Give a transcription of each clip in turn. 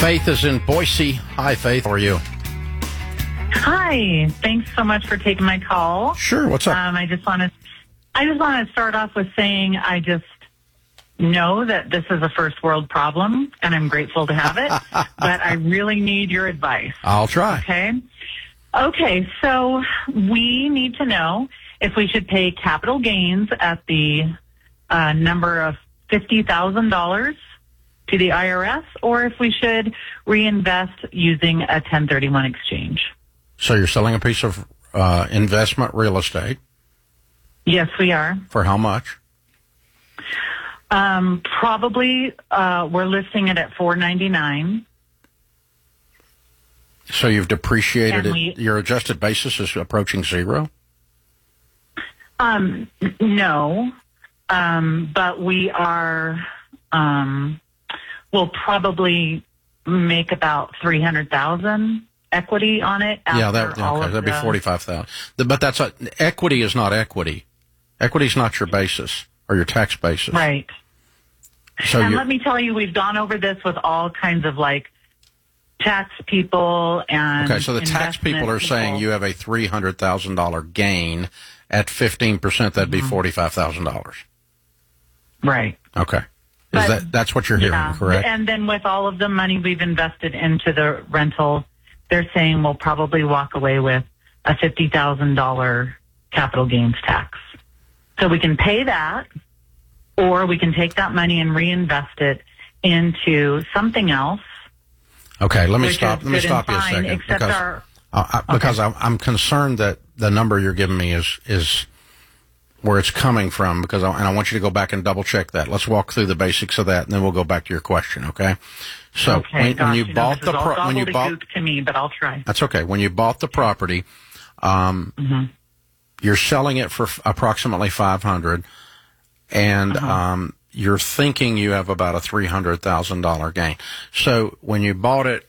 Faith is in Boise. Hi, Faith. How are you? Hi. Thanks so much for taking my call. Sure. What's up? I just want to start off with saying I just know that this is a first world problem, and I'm grateful to have it. But I really need your advice. I'll try. Okay. So we need to know if we should pay capital gains at the number of $50,000 to the IRS, or if we should reinvest using a 1031 exchange. So you're selling a piece of investment real estate. Yes, we are. For how much? Probably we're listing it at $499. So you've depreciated it. Your adjusted basis is approaching zero? No. But we are, we'll probably make about $300,000 equity on it. That'd be $45,000. But equity is not equity. Equity is not your basis or your tax basis. Right. So and let me tell you, we've gone over this with all kinds of tax people and. Okay, so the tax people are saying you have a $300,000 gain at 15%. That'd be $45,000. Right. Okay. That's what you're hearing, correct? And then with all of the money we've invested into the rental, they're saying we'll probably walk away with a $50,000 capital gains tax. So we can pay that, or we can take that money and reinvest it into something else. Okay, let me stop you a second. Because I'm concerned that the number you're giving me is where it's coming from, and I want you to go back and double check that. Let's walk through the basics of that, and then we'll go back to your question. Okay. So when you bought the to me, but I'll try. That's okay. When you bought the property, you're selling it for approximately $500,000, and you're thinking you have about a $300,000 gain. So when you bought it,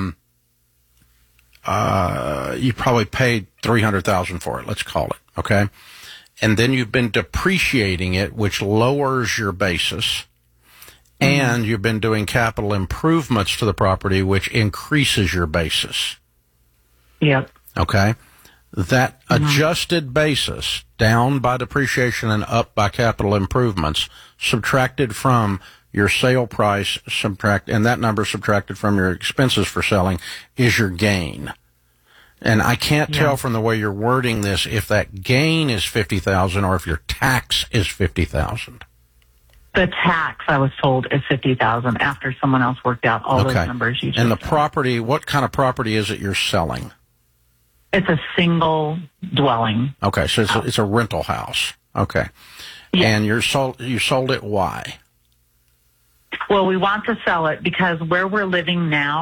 you probably paid $300,000 for it. Let's call it. Okay. And then you've been depreciating it, which lowers your basis. And you've been doing capital improvements to the property, which increases your basis. Yep. Okay. That adjusted basis, down by depreciation and up by capital improvements, subtracted from your sale price, and that number subtracted from your expenses for selling, is your gain. And I can't tell from the way you're wording this if that gain is $50,000 or if your tax is $50,000. The tax, I was told, is $50,000 after someone else worked out all those numbers you just And the said. property, what kind of property is it you're selling? It's a single dwelling. Okay, so it's a rental house. Okay. Yeah. And you sold it, why? Well, we want to sell it because where we're living now,